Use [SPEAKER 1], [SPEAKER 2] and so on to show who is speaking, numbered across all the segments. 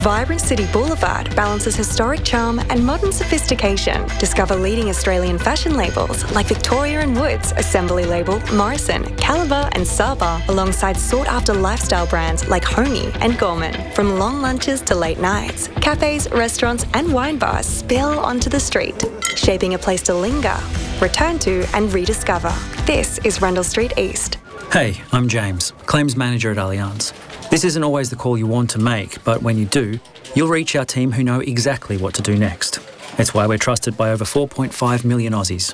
[SPEAKER 1] Vibrant City Boulevard balances historic charm and modern sophistication. Discover leading Australian fashion labels like Victoria and Woods, Assembly Label, Morrison, Caliber and Saba, alongside sought-after lifestyle brands like Honey and Gorman. From long lunches to late nights, cafes, restaurants and wine bars spill onto the street, shaping a place to linger, return to and rediscover. This is Rundle Street East.
[SPEAKER 2] Hey, I'm James, Claims Manager at Allianz. This isn't always the call you want to make, but when you do, you'll reach our team who know exactly what to do next. It's why we're trusted by over 4.5 million Aussies.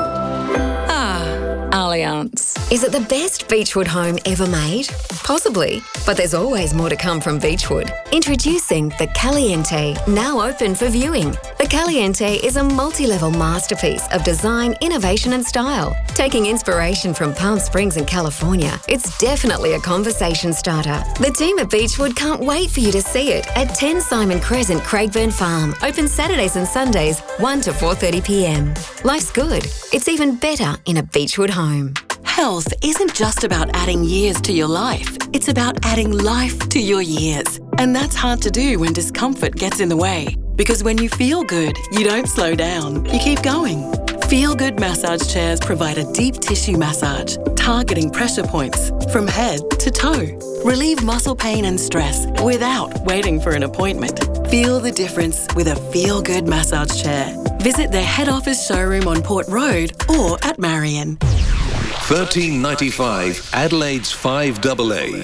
[SPEAKER 3] Allianz. Is it the best Beechwood home ever made? Possibly, but there's always more to come from Beechwood. Introducing the Caliente, now open for viewing. The Caliente is a multi-level masterpiece of design, innovation and style. Taking inspiration from Palm Springs and California, it's definitely a conversation starter. The team at Beechwood can't wait for you to see it at 10 Simon Crescent, Craigburn Farm. Open Saturdays and Sundays, 1 to 4:30pm. Life's good. It's even better in a Beechwood home.
[SPEAKER 4] Health isn't just about adding years to your life. It's about adding life to your years. And that's hard to do when discomfort gets in the way. Because when you feel good, you don't slow down. You keep going. Feel Good massage chairs provide a deep tissue massage, targeting pressure points from head to toe. Relieve muscle pain and stress without waiting for an appointment. Feel the difference with a Feel Good massage chair. Visit their head office showroom on Port Road or at Marion.
[SPEAKER 5] 1395 Adelaide's 5AA.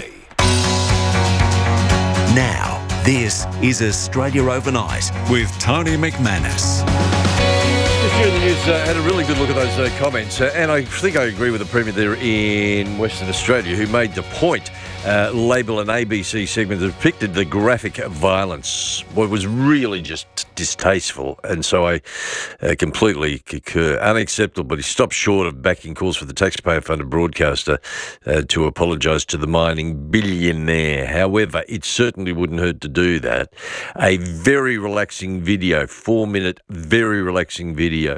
[SPEAKER 6] Now, this is Australia Overnight with Tony McManus.
[SPEAKER 7] Here in the news, had a really good look at those comments, and I think I agree with the Premier there in Western Australia, who made the point. Label an ABC segment that depicted the graphic violence. What was really just distasteful, and so I completely concur. Unacceptable, but he stopped short of backing calls for the taxpayer-funded broadcaster to apologise to the mining billionaire. However, it certainly wouldn't hurt to do that. A very relaxing video, 4-minute, very relaxing video.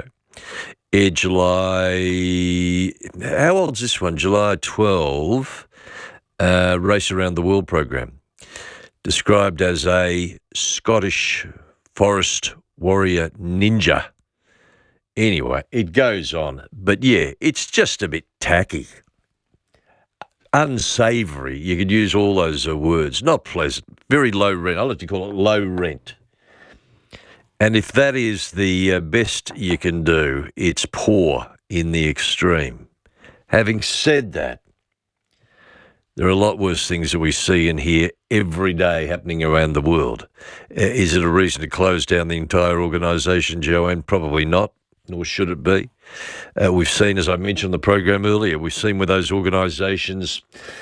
[SPEAKER 7] July... How old's this one? July 12... Race Around the World program, described as a Scottish forest warrior ninja. Anyway, it goes on. But yeah, it's just a bit tacky. Unsavoury. You could use all those words. Not pleasant. Very low rent. I like to call it low rent. And if that is the best you can do, it's poor in the extreme. Having said that, there are a lot worse things that we see and hear every day happening around the world. Is it a reason to close down the entire organisation, Joanne? Probably not, nor should it be. We've seen, as I mentioned on the program earlier, we've seen with those organisations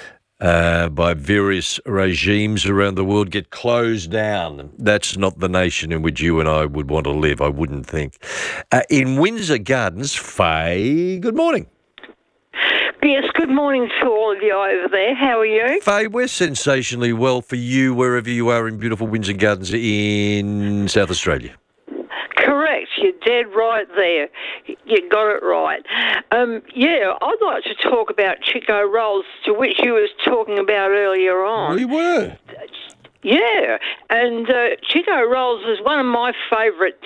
[SPEAKER 7] by various regimes around the world get closed down. That's not the nation in which you and I would want to live, I wouldn't think. In Windsor Gardens, Faye, good morning.
[SPEAKER 8] Yes, good morning to all of you over there. How are you?
[SPEAKER 7] Faye, we're sensationally well for you wherever you are in beautiful Windsor Gardens in South Australia.
[SPEAKER 8] Correct. You're dead right there. You got it right. I'd like to talk about Chico rolls, to which you was talking about earlier on.
[SPEAKER 7] We were.
[SPEAKER 8] Yeah, and Chico rolls is one of my favourite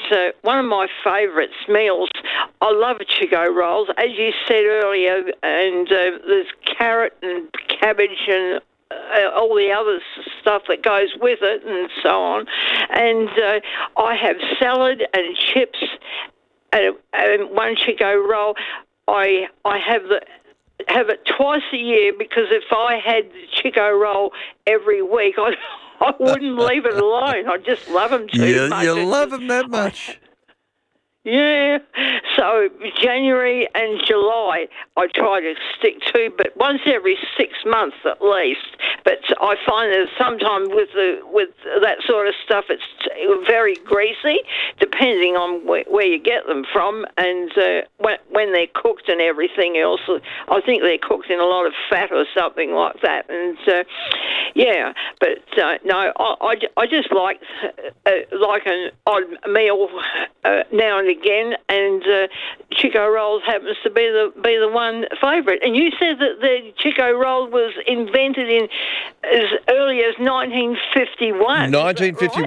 [SPEAKER 8] meals. I love Chico rolls, as you said earlier, and there's carrot and cabbage and all the other stuff that goes with it, and so on. And I have salad and chips and one Chico roll. I have it twice a year, because if I had the Chico roll every week, I wouldn't leave it alone. I just love them too much.
[SPEAKER 7] You love them that much?
[SPEAKER 8] Yeah. So January and July I try to stick to, but once every 6 months at least. But I find that sometimes with that sort of stuff, it's very greasy, depending on where you get them from, and when they're cooked and everything else. I think they're cooked in a lot of fat or something like that. And no, I just like an odd meal now and again, and Chico Rolls happens to be the one favourite. And you said that the Chico Roll was invented in as early as 1951.
[SPEAKER 7] 1951.